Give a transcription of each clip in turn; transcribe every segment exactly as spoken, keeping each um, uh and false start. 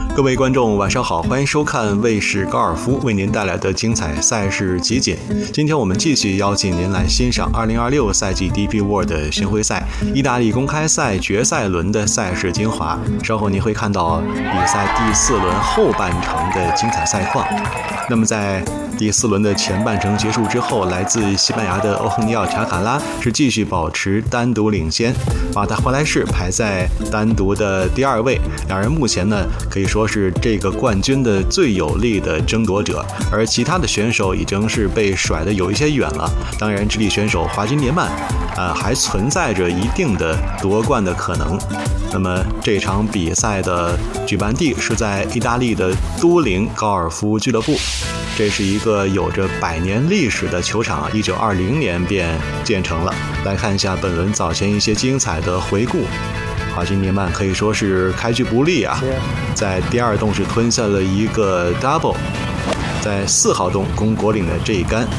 各位观众晚上好，欢迎收看卫视高尔夫为您带来的精彩赛事集锦。今天我们继续邀请您来欣赏二零二六赛季 D P World 巡回赛意大利公开赛决赛轮的赛事精华。稍后您会看到比赛第四轮后半程的精彩赛况。那么在第四轮的前半程结束之后，来自西班牙的欧亨尼奥·查卡拉是继续保持单独领先，马塔华莱士排在单独的第二位。两人目前呢可以说是这个冠军的最有力的争夺者，而其他的选手已经是被甩得有一些远了。当然，智利选手华金涅曼啊、呃、还存在着一定的夺冠的可能。那么这场比赛的举办地是在意大利的都灵高尔夫俱乐部。这是一个有着百年历史的球场，一九二零年便建成了。来看一下本轮早前一些精彩的回顾。华金涅曼可以说是开局不利啊，在第二洞是吞下了一个 double， 在四号洞攻果岭的这一杆，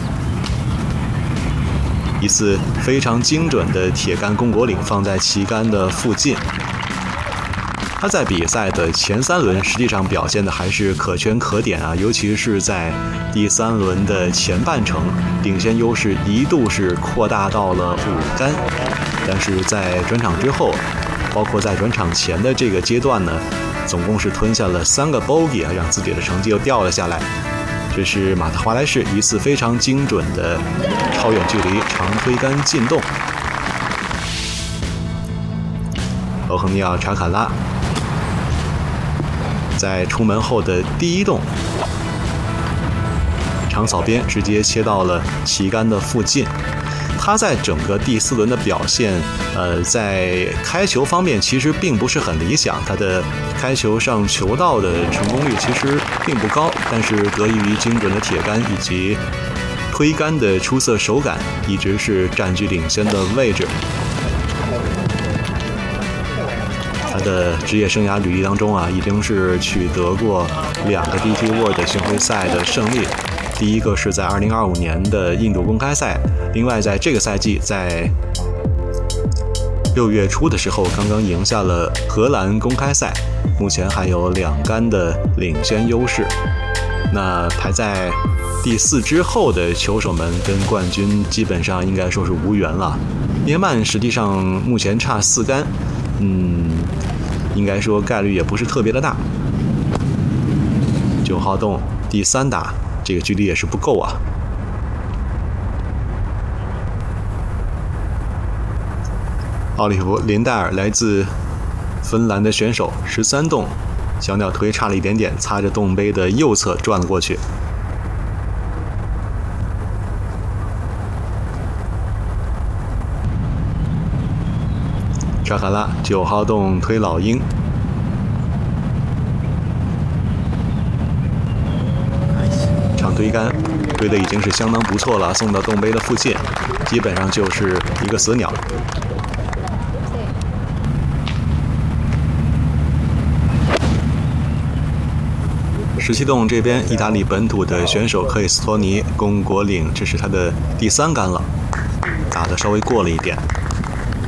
一次非常精准的铁杆攻果岭放在旗杆的附近。他在比赛的前三轮实际上表现的还是可圈可点啊，尤其是在第三轮的前半程，领先优势一度是扩大到了五杆，但是在转场之后，包括在转场前的这个阶段呢，总共是吞下了三个 bogey 啊，让自己的成绩又掉了下来。这是马特华莱士一次非常精准的超远距离长推杆进洞。欧亨尼奥·查卡拉在出门后的第一洞，长草边直接切到了旗杆的附近。他在整个第四轮的表现，呃，在开球方面其实并不是很理想，他的开球上球道的成功率其实并不高，但是得益于精准的铁杆以及推杆的出色手感，一直是占据领先的位置。他的职业生涯履历当中啊，已经是取得过两个 D P World 巡回赛的胜利。第一个是在二零二五年的印度公开赛，另外在这个赛季在六月初的时候刚刚赢下了荷兰公开赛，目前还有两杆的领先优势。那排在第四之后的球手们跟冠军基本上应该说是无缘了。涅曼实际上目前差四杆，嗯，应该说概率也不是特别的大。九号洞第三打，这个距离也是不够啊。奥利弗·林戴尔来自芬兰的选手，十三洞小鸟推差了一点点，擦着洞杯的右侧转了过去。查卡拉九号洞推老鹰，长推杆推的已经是相当不错了，送到洞杯的附近，基本上就是一个死鸟。十七洞这边，意大利本土的选手克里斯托尼攻果岭，这是他的第三杆了，打得稍微过了一点。